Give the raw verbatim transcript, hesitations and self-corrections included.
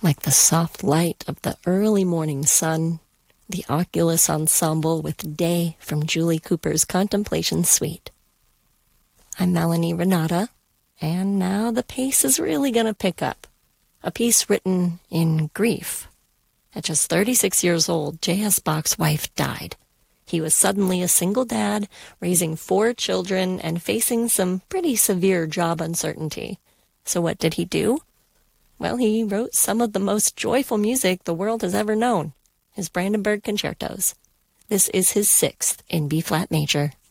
like the soft light of the early morning sun, the Oculus Ensemble with Day from Julie Cooper's Contemplation Suite. I'm Melanie Renata, and now the pace is really going to pick up. A piece written in grief. At just thirty-six years old, J S. Bach's wife died. He was suddenly a single dad, raising four children and facing some pretty severe job uncertainty. So what did he do? Well, he wrote some of the most joyful music the world has ever known, his Brandenburg Concertos. This is his sixth in B-flat major.